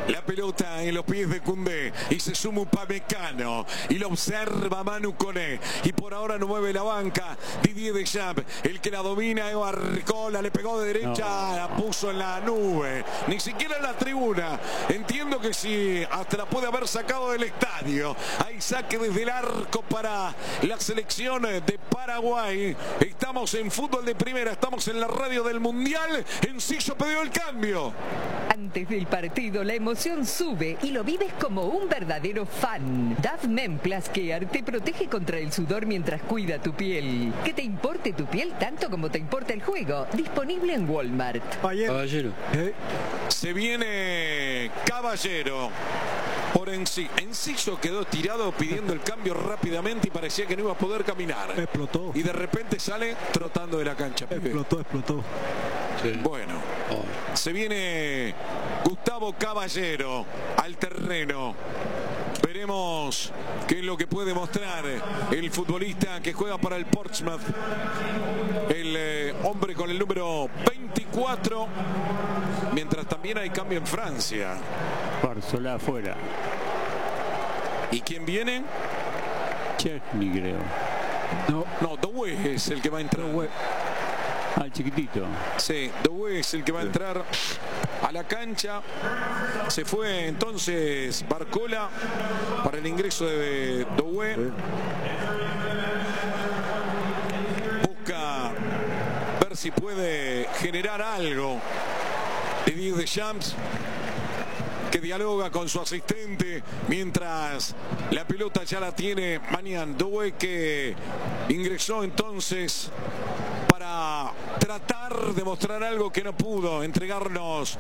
La pelota en los pies de Koundé y se suma Upamecano y lo observa Manu Koné y por ahora no mueve la banca Didier Deschamps, el que la domina. Eva Ricola le pegó de derecha, la puso en la nube, ni siquiera en la tribuna. Entiendo que si hasta la puede haber sacado del estadio. Hay saque desde el arco para la selección de Paraguay. Estamos en fútbol de primera, estamos en la radio del Mundial. Enciso pidió el cambio. Antes del partido la emoción sube y lo vives como un verdadero fan. Dove Men Plus Care te protege contra el sudor mientras cuida tu piel. Que te importe tu piel tanto como te importa el juego. Disponible en Walmart. Caballero. Se viene Caballero. Por Enciso quedó tirado pidiendo el cambio rápidamente y parecía que no iba a poder caminar. Explotó. Y de repente sale trotando de la cancha. Explotó. Sí. Bueno, se viene Gustavo Caballero al terreno. Veremos qué es lo que puede mostrar el futbolista que juega para el Portsmouth. El hombre con el número 24. Mientras también hay cambio en Francia. Barzola afuera. ¿Y quién viene? Chesney, creo. No, Doué es el que va a entrar. El chiquitito. Sí, Doué es el que va a entrar a la cancha. Se fue entonces Barcola para el ingreso de Doué. Busca ver si puede generar algo Didier Deschamps, que dialoga con su asistente mientras la pelota ya la tiene Manian Doué, que ingresó entonces para tratar de mostrar algo que no pudo entregarnos.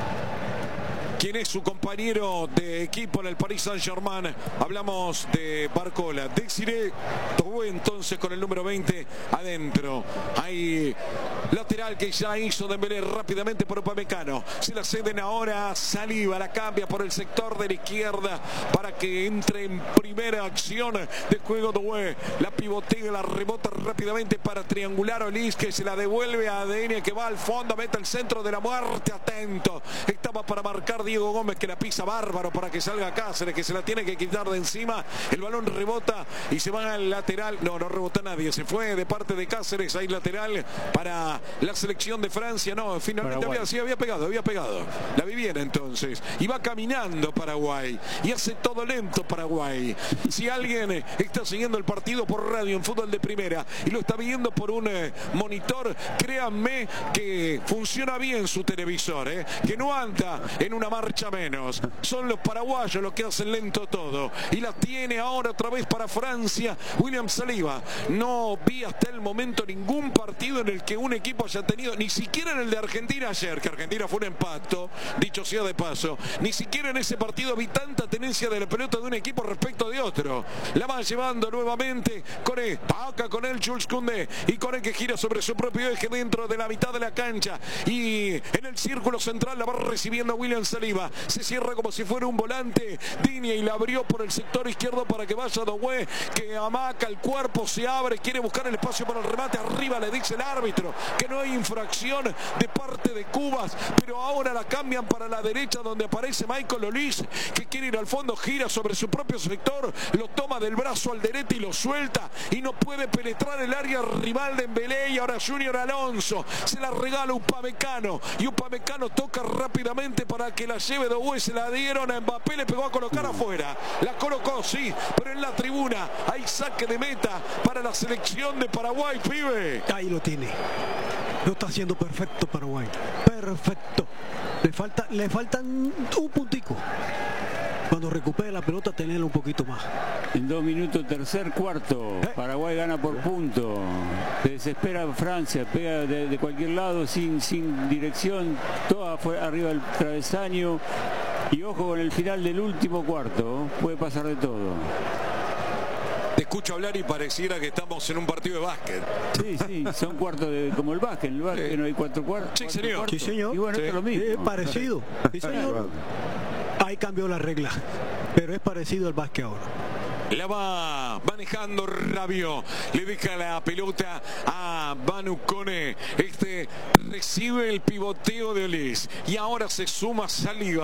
¿Quién es su compañero de equipo en el Paris Saint-Germain? Hablamos de Barcola. Désiré Doué entonces con el número 20 adentro. Hay lateral que ya hizo Dembélé rápidamente por Upamecano. Se la ceden ahora Saliba, la cambia por el sector de la izquierda para que entre en primera acción de juego Doué. La pivotea, la rebota rápidamente para triangular Olís, que se la devuelve a ADN, que va al fondo, mete el centro de la muerte. Atento, estaba para marcar Diego Gómez, que la pisa bárbaro para que salga Cáceres, que se la tiene que quitar de encima. El balón rebota y se va al lateral. No rebota nadie, se fue de parte de Cáceres. Hay lateral para la selección de Francia. No, finalmente había pegado. La vi bien entonces. Y va caminando Paraguay y hace todo lento Paraguay. Si alguien está siguiendo el partido por radio en fútbol de primera y lo está viendo por un monitor, créanme que funciona bien su televisor, que no anda en una marcha menos. Son los paraguayos los que hacen lento todo. Y la tiene ahora otra vez para Francia William Saliba. No vi hasta el momento ningún partido en el que un equipo haya tenido, ni siquiera en el de Argentina ayer, que Argentina fue un empate, dicho sea de paso, ni siquiera en ese partido vi tanta tenencia de la pelota de un equipo respecto de otro. La va llevando nuevamente Koné, taca con él Jules Koundé, y Koné que gira sobre su propio eje dentro de la mitad de la cancha, y en el círculo central la va recibiendo William Saliba. Se cierra como si fuera un volante Digne y la abrió por el sector izquierdo para que vaya Doué, que amaca el cuerpo, se abre, quiere buscar el espacio para el remate. Arriba le dice el árbitro que no hay infracción de parte de Cubas, pero ahora la cambian para la derecha, donde aparece Michael Olís, que quiere ir al fondo, gira sobre su propio sector, lo toma del brazo al derecho y lo suelta, y no puede penetrar el área rival de Dembélé. Y ahora Junior Alonso se la regala Upamecano, y Upamecano toca rápidamente para que la lleve Doué. Se la dieron a Mbappé, le pegó a colocar afuera, la colocó, sí, pero en la tribuna hay saque de meta para la selección de Paraguay, pibe. Ahí lo tiene. Lo está haciendo perfecto Paraguay. Perfecto. Le faltan un puntico. Cuando recupere la pelota, tenerlo un poquito más. En 2 minutos, tercer cuarto. Paraguay gana por punto. Se desespera Francia, pega de cualquier lado, sin dirección, toda fue arriba del travesaño. Y ojo con el final del último cuarto, puede pasar de todo. Te escucho hablar y pareciera que estamos en un partido de básquet. Sí, son cuartos como el básquet. En el básquet no hay 4 cuartos. Sí, señor. Sí, señor. Y bueno, esto es lo mismo. Es parecido. Sí, señor. Ahí cambió la regla, pero es parecido al básquet ahora. La va manejando Rabiot, le deja la pelota a Manu Koné. Este recibe el pivoteo de Olís y ahora se suma Saliba.